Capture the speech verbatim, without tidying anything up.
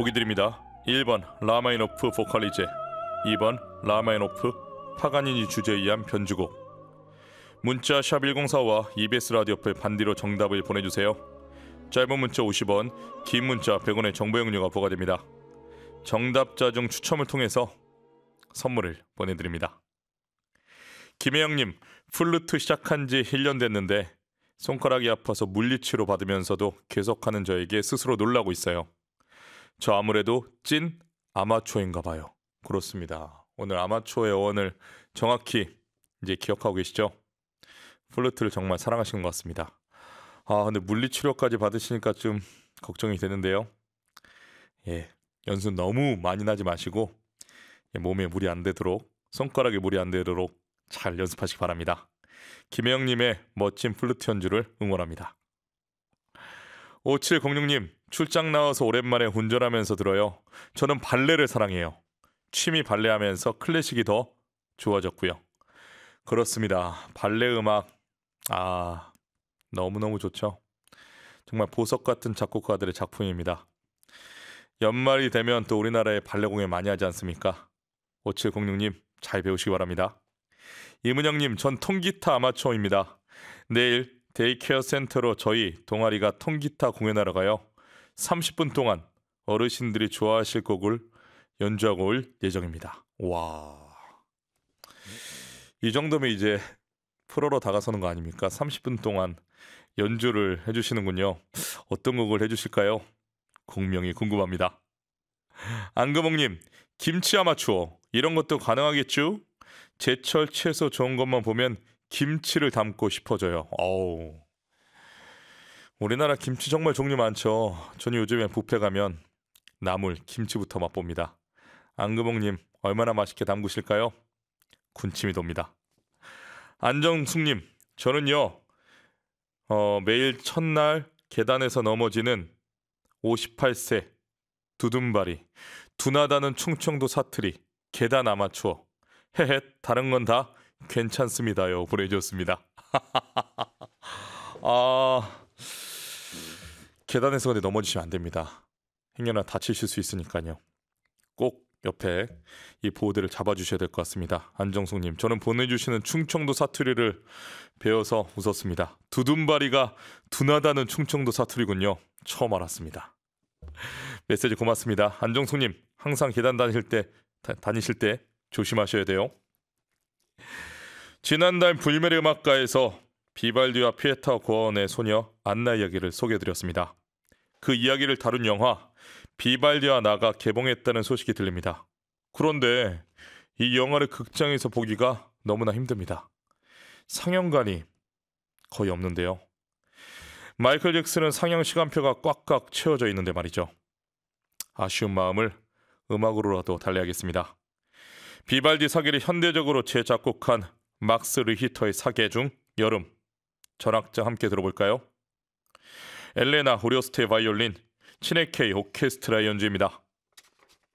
보기 드립니다. 일 번 라마니노프 보컬리제, 이 번 라마니노프 파가니니 주제에 의한 변주곡. 문자 샵 일공사오와 이비에스 라디오플 반디로 정답을 보내주세요. 짧은 문자 오십 원, 긴 문자 백 원의 정보 이용료가 부과됩니다. 정답자 중 추첨을 통해서 선물을 보내드립니다. 김혜영님, 플루트 시작한 지 일 년 됐는데 손가락이 아파서 물리치료 받으면서도 계속하는 저에게 스스로 놀라고 있어요. 저 아무래도 찐 아마추어인가 봐요. 그렇습니다. 오늘 아마추어의 어원을 정확히 이제 기억하고 계시죠? 플루트를 정말 사랑하시는 것 같습니다. 아, 근데 물리치료까지 받으시니까 좀 걱정이 되는데요. 예, 연습 너무 많이 나지 마시고 예, 몸에 무리 안 되도록, 손가락에 무리 안 되도록 잘 연습하시기 바랍니다. 김혜영님의 멋진 플루트 연주를 응원합니다. 오칠공육님, 출장 나와서 오랜만에 운전하면서 들어요. 저는 발레를 사랑해요. 취미 발레하면서 클래식이 더 좋아졌고요. 그렇습니다. 발레 음악, 아, 너무너무 좋죠. 정말 보석 같은 작곡가들의 작품입니다. 연말이 되면 또 우리나라에 발레 공연 많이 하지 않습니까? 오칠공육님, 잘 배우시기 바랍니다. 이문영님, 전 통기타 아마추어입니다. 내일 데이케어 센터로 저희 동아리가 통기타 공연하러 가요. 삼십 분 동안 어르신들이 좋아하실 곡을 연주하고 올 예정입니다. 와, 이 정도면 이제 프로로 다가서는 거 아닙니까? 삼십 분 동안 연주를 해주시는군요. 어떤 곡을 해주실까요? 곡명이 궁금합니다. 안금옥님, 김치 아마추어, 이런 것도 가능하겠죠? 제철 채소 좋은 것만 보면 김치를 담고 싶어져요. 어우, 우리나라 김치 정말 종류 많죠. 저는 요즘에 뷔페 가면 나물 김치부터 맛봅니다. 안금옥님, 얼마나 맛있게 담그실까요? 군침이 돕니다. 안정숙님, 저는요 어, 매일 첫날 계단에서 넘어지는 오십팔 세 두둔바리, 둔하다는 충청도 사투리, 계단 아마추어, 헤헷, 다른 건 다 괜찮습니다요 보내주셨습니다. 아, 계단에서 근데 넘어지시면 안 됩니다. 행여나 다치실 수 있으니까요. 꼭 옆에 이 보호대를 잡아주셔야 될 것 같습니다. 안정숙님, 저는 보내주시는 충청도 사투리를 배워서 웃었습니다. 두둔바리가 둔하다는 충청도 사투리군요. 처음 알았습니다. 메시지 고맙습니다. 안정숙님, 항상 계단 다니실 때 다, 다니실 때 조심하셔야 돼요. 지난달 불멸의 음악가에서 비발디와 피에타 고어의 소녀 안나 이야기를 소개해드렸습니다. 그 이야기를 다룬 영화 비발디와 나가 개봉했다는 소식이 들립니다. 그런데 이 영화를 극장에서 보기가 너무나 힘듭니다. 상영관이 거의 없는데요. 마이클 잭슨은 상영 시간표가 꽉꽉 채워져 있는데 말이죠. 아쉬운 마음을 음악으로라도 달래야겠습니다. 비발디 사기를 현대적으로 재작곡한 막스 리히터의 사계 중 여름, 전악장 함께 들어볼까요? 엘레나 호리오스트의 바이올린, 치네케이 오케스트라의 연주입니다.